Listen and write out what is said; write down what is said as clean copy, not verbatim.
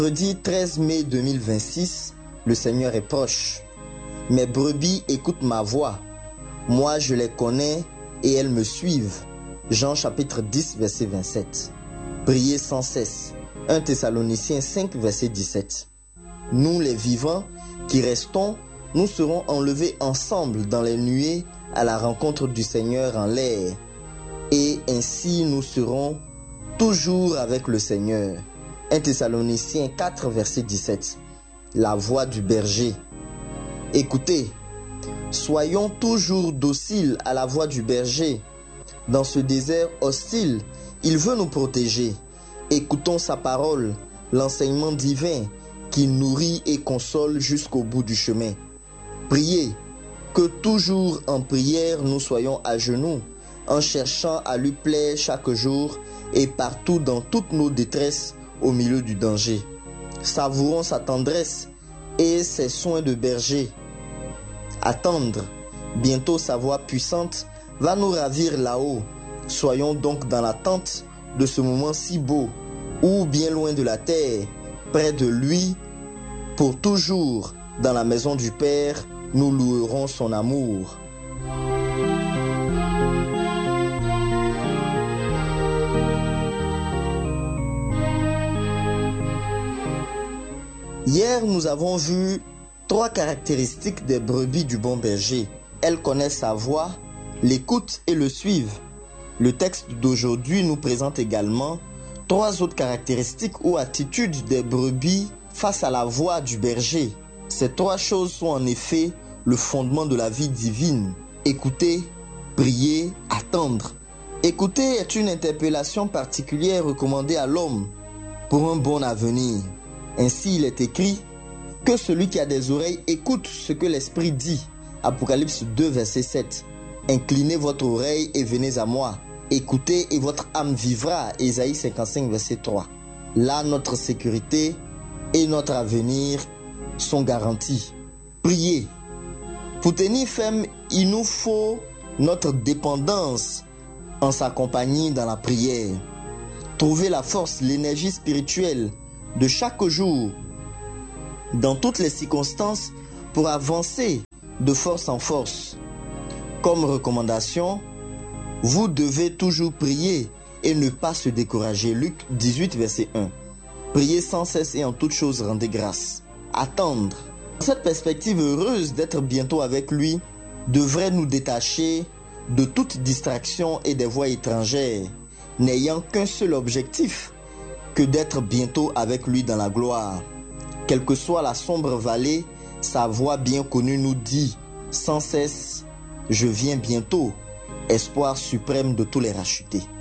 Vendredi 13 mai 2026, le Seigneur est proche. Mes brebis écoutent ma voix. Moi, je les connais et elles me suivent. Jean chapitre 10, verset 27. Priez sans cesse. 1 Thessaloniciens 5, verset 17. Nous, les vivants, qui restons, nous serons enlevés ensemble dans les nuées à la rencontre du Seigneur en l'air. Et ainsi nous serons toujours avec le Seigneur. 1 Thessaloniciens 4, verset 17. La voix du berger. Écoutez, soyons toujours dociles à la voix du berger. Dans ce désert hostile, il veut nous protéger. Écoutons sa parole, l'enseignement divin qui nourrit et console jusqu'au bout du chemin. Priez, que toujours en prière nous soyons à genoux, en cherchant à lui plaire chaque jour et partout dans toutes nos détresses au milieu du danger. Savourons sa tendresse et ses soins de berger. Attendre, bientôt sa voix puissante va nous ravir là-haut. Soyons donc dans l'attente de ce moment si beau, ou bien loin de la terre, près de lui, pour toujours, dans la maison du Père, nous louerons son amour. Hier, nous avons vu 3 caractéristiques des brebis du bon berger. Elles connaissent sa voix, l'écoutent et le suivent. Le texte d'aujourd'hui nous présente également 3 autres caractéristiques ou attitudes des brebis face à la voix du berger. Ces 3 choses sont en effet le fondement de la vie divine. Écouter, prier, attendre. Écouter est une interpellation particulière recommandée à l'homme pour un bon avenir. Ainsi, il est écrit que celui qui a des oreilles écoute ce que l'Esprit dit. Apocalypse 2, verset 7. Inclinez votre oreille et venez à moi. Écoutez et votre âme vivra. Ésaïe 55, verset 3. Là, notre sécurité et notre avenir sont garantis. Priez. Pour tenir ferme, il nous faut notre dépendance en sa compagnie dans la prière. Trouver la force, l'énergie spirituelle de chaque jour, dans toutes les circonstances, pour avancer de force en force. Comme recommandation, vous devez toujours prier et ne pas se décourager. Luc 18, verset 1. Priez sans cesse et en toutes choses rendez grâce. Attendre. Cette perspective heureuse d'être bientôt avec lui devrait nous détacher de toute distraction et des voix étrangères, n'ayant qu'un seul objectif, que d'être bientôt avec lui dans la gloire. Quelle que soit la sombre vallée, sa voix bien connue nous dit sans cesse « Je viens bientôt », espoir suprême de tous les rachetés.